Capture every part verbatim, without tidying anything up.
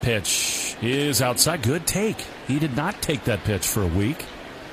Pitch is outside. Good take. He did not take that pitch for a week.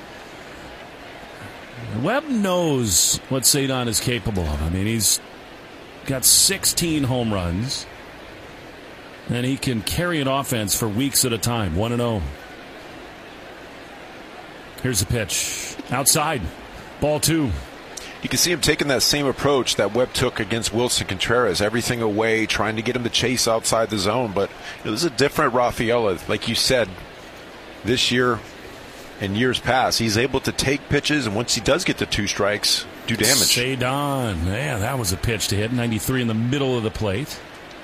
Webb knows what Cedon is capable of. I mean, he's got sixteen home runs, and he can carry an offense for weeks at a time. one and oh. Here's the pitch. Outside. Ball two. You can see him taking that same approach that Webb took against Wilson Contreras. Everything away, trying to get him to chase outside the zone. But it was a different Rafaela. Like you said, this year and years past, he's able to take pitches, and once he does get the two strikes, do damage. Cedon. Man, that was a pitch to hit. ninety-three in the middle of the plate.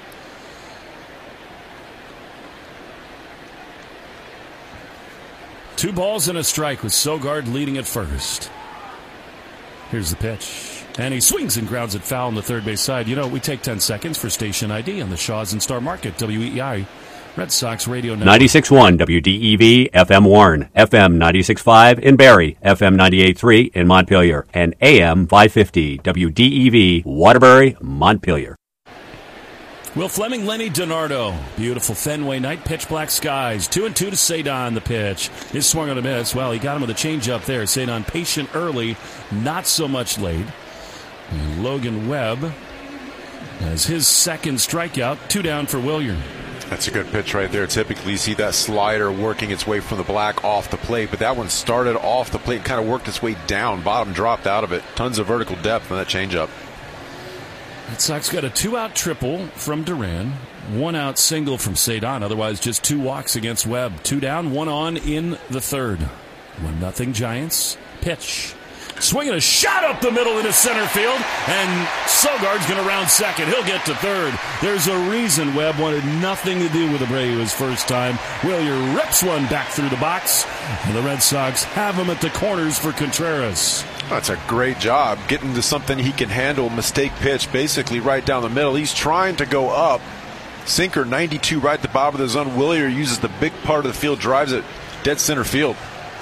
Two balls and a strike with Sogard leading at first. Here's the pitch. And he swings and grounds it foul on the third base side. You know, we take ten seconds for station I D on the Shaw's and Star Market. W E I, Red Sox Radio Network. ninety-six point one W D E V, F M Warren, F M ninety-six point five in Barrie, F M ninety-eight point three in Montpelier, and A M five fifty W D E V, Waterbury, Montpelier. Will Fleming, Lenny DiNardo. Beautiful Fenway night, pitch black skies. Two and two to Cedon, the pitch. His swung on a miss. Well, he got him with a changeup there. Cedon patient early, not so much late. And Logan Webb has his second strikeout. Two down for William. That's a good pitch right there. Typically, you see that slider working its way from the black off the plate, but that one started off the plate and kind of worked its way down. Bottom dropped out of it. Tons of vertical depth on that changeup. Red Sox got a two-out triple from Duran, one-out single from Cedon. Otherwise, just two walks against Webb. Two down, one on in the third. One nothing Giants. Pitch. Swinging a shot up the middle into center field, and Sogard's going to round second. He'll get to third. There's a reason Webb wanted nothing to do with Abreu his first time. Willier rips one back through the box, and the Red Sox have him at the corners for Contreras. That's a great job getting to something he can handle. Mistake pitch basically right down the middle. He's trying to go up. Sinker ninety-two right at the bottom of the zone. Willier uses the big part of the field, drives it dead center field.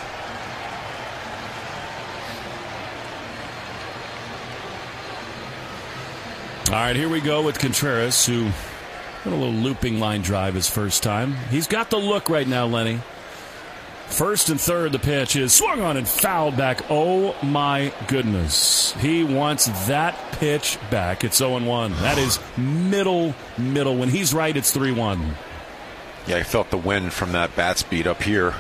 All right, here we go with Contreras, who got a little looping line drive his first time. He's got the look right now, Lenny. First and third, the pitch is swung on and fouled back. Oh, my goodness. He wants that pitch back. It's oh and one. That is middle, middle. When he's right, it's three one. Yeah, I felt the wind from that bat speed up here.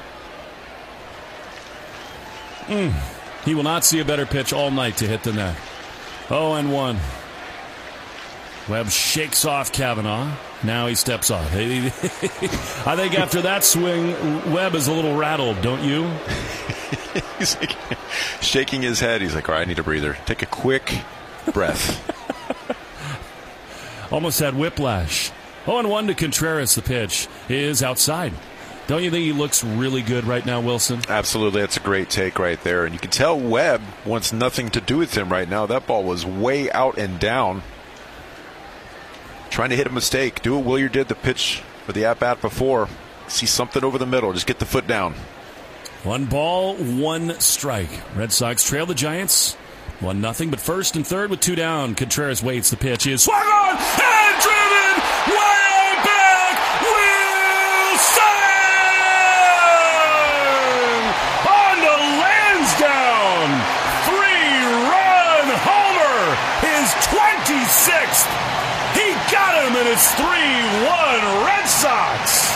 Mm. He will not see a better pitch all night to hit than that. oh and one. Webb shakes off Cavanaugh. Now he steps off. I think after that swing, Webb is a little rattled, don't you? He's like shaking his head. He's like, all right, I need a breather. Take a quick breath. Almost had whiplash. oh and one to Contreras. The pitch is outside. Don't you think he looks really good right now, Wilson? Absolutely. That's a great take right there. And you can tell Webb wants nothing to do with him right now. That ball was way out and down. Trying to hit a mistake. Do what Willier did the pitch for the at-bat before. See something over the middle. Just get the foot down. One ball, one strike. Red Sox trail the Giants. One nothing, but first and third with two down. Contreras waits. The pitch is swung on and driven way back. Wilson on to Lansdowne. Three-run homer. His twenty-sixth. He got him, and it's three one Red Sox.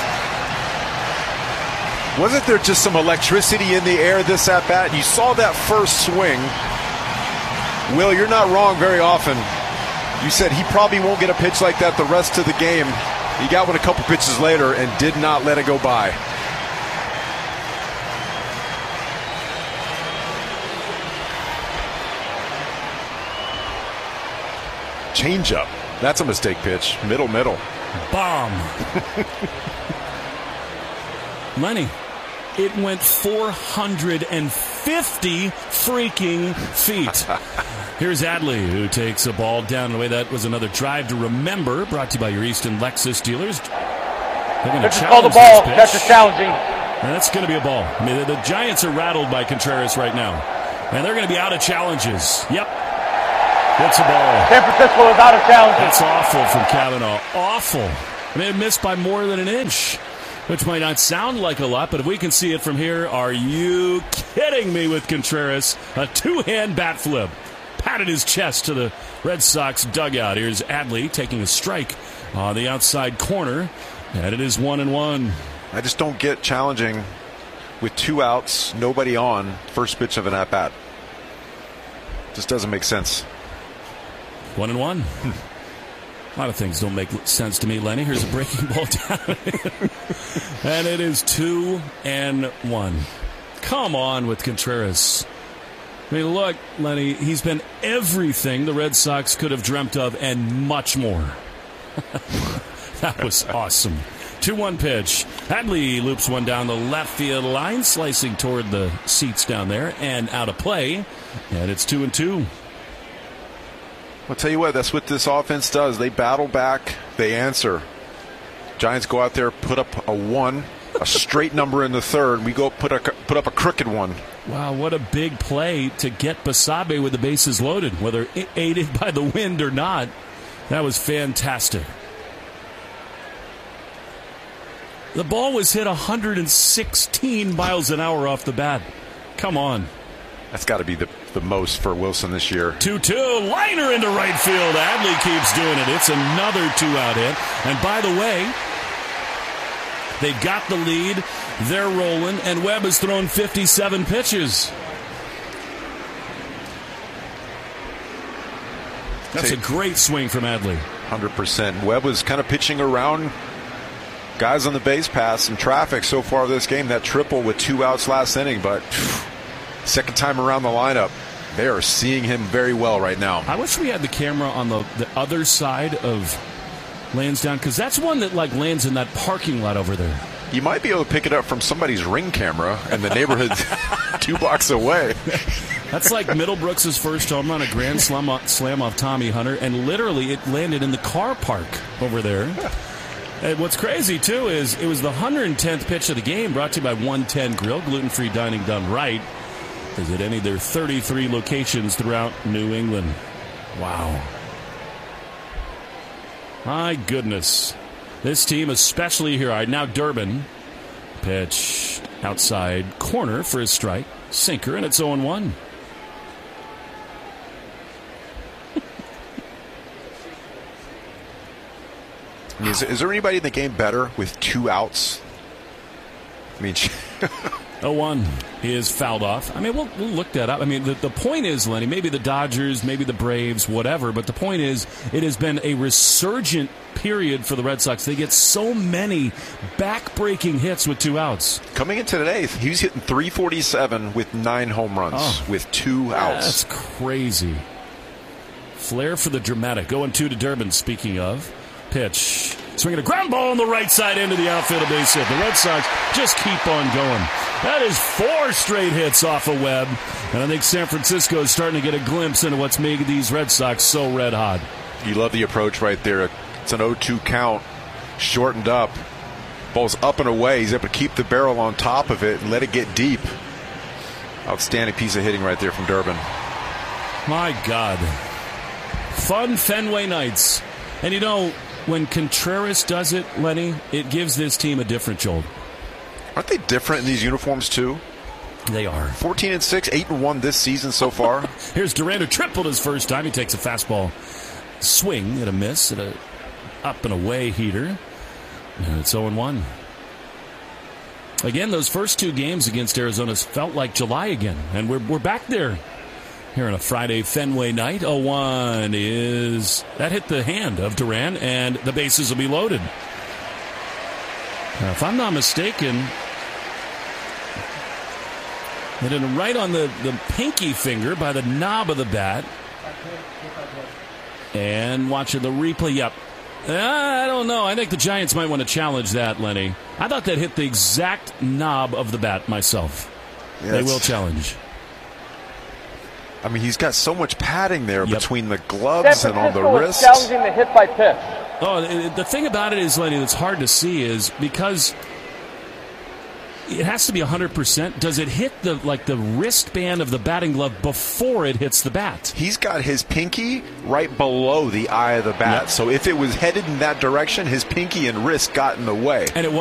Wasn't there just some electricity in the air this at-bat? You saw that first swing. Will, you're not wrong very often. You said he probably won't get a pitch like that the rest of the game. He got one a couple pitches later and did not let it go by. Changeup. That's a mistake pitch. Middle, middle. Bomb. Lenny, it went four hundred fifty freaking feet. Here's Adley, who takes a ball down the way. That was another drive to remember. Brought to you by your Easton Lexus dealers. They're going to challenge the ball. this pitch. That's a challenging. And that's going to be a ball. I mean, the, the Giants are rattled by Contreras right now. And they're going to be out of challenges. Yep. It's a ball. San Francisco is out of challenges. That's awful from Cavanaugh. Awful. I mean, it missed by more than an inch, which might not sound like a lot, but if we can see it from here, are you kidding me with Contreras? A two-hand bat flip. Patted his chest to the Red Sox dugout. Here's Adley taking a strike on the outside corner, and it is one and one. I just don't get challenging with two outs, nobody on, first pitch of an at-bat. Just doesn't make sense. One and one. A lot of things don't make sense to me, Lenny. Here's a breaking ball down. And it is two and one. Come on with Contreras. I mean, look, Lenny, he's been everything the Red Sox could have dreamt of and much more. That was awesome. two one pitch. Adley loops one down the left field line, slicing toward the seats down there and out of play. And it's two and two. I'll tell you what, that's what this offense does. They battle back, they answer. Giants go out there, put up a one, a straight number in the third. We go put a put up a crooked one. Wow, what a big play to get Basabe with the bases loaded, whether aided by the wind or not. That was fantastic. The ball was hit one hundred sixteen miles an hour off the bat. Come on. That's got to be the, the most for Wilson this year. two two, liner into right field. Adley keeps doing it. It's another two-out hit. And by the way, they got the lead. They're rolling, and Webb has thrown fifty-seven pitches. That's a great swing from Adley. one hundred percent. Webb was kind of pitching around guys on the base paths and traffic so far this game. That triple with two outs last inning, but phew, second time around the lineup, they are seeing him very well right now. I wish we had the camera on the, the other side of Lansdowne, because that's one that like lands in that parking lot over there. You might be able to pick it up from somebody's Ring camera in the neighborhood two blocks away. That's like Middlebrooks' first home run, a grand slam off, slam off Tommy Hunter, and literally it landed in the car park over there. And what's crazy, too, is it was the one hundred tenth pitch of the game, brought to you by one ten Grill, gluten-free dining done right. Visit any of their thirty-three locations throughout New England. Wow. My goodness. This team, especially here. All right, now Durbin. Pitch outside corner for his strike. Sinker, and it's oh and one. I mean, is, is there anybody in the game better with two outs? I mean, oh one is fouled off. I mean, we'll, we'll look that up. I mean, the, the point is, Lenny, maybe the Dodgers, maybe the Braves, whatever, but the point is it has been a resurgent period for the Red Sox. They get so many back-breaking hits with two outs. Coming into today, he was hitting three forty-seven with nine home runs oh, with two outs. That's crazy. Flair for the dramatic. Going two to Durbin, speaking of. Pitch. Swinging a ground ball on the right side into the outfield, a base hit. The Red Sox just keep on going. That is four straight hits off of Webb. And I think San Francisco is starting to get a glimpse into what's making these Red Sox so red hot. You love the approach right there. It's an oh two count, shortened up. Ball's up and away. He's able to keep the barrel on top of it and let it get deep. Outstanding piece of hitting right there from Durbin. My God. Fun Fenway nights. And you know, when Contreras does it, Lenny, it gives this team a different jolt. Aren't they different in these uniforms too? They are. fourteen and six, eight and one this season so far. Here's Duran, who tripled his first time. He takes a fastball swing at a miss at a up and away heater. And it's oh and one. Again, those first two games against Arizona felt like July again, and we're we're back there. Here on a Friday Fenway night, oh one is that hit the hand of Duran, and the bases will be loaded. Now, if I'm not mistaken, hit it right on the, the pinky finger by the knob of the bat. And watching the replay, yep. Uh, I don't know. I think the Giants might want to challenge that, Lenny. I thought that hit the exact knob of the bat myself. Yeah, they will challenge. I mean, he's got so much padding there yep. between the gloves and on the wrists. Challenging the hit by pitch. Oh, the thing about it is, Lenny, that's hard to see is because it has to be one hundred percent. Does it hit the like the wristband of the batting glove before it hits the bat? He's got his pinky right below the eye of the bat. Yep. So if it was headed in that direction, his pinky and wrist got in the way. And it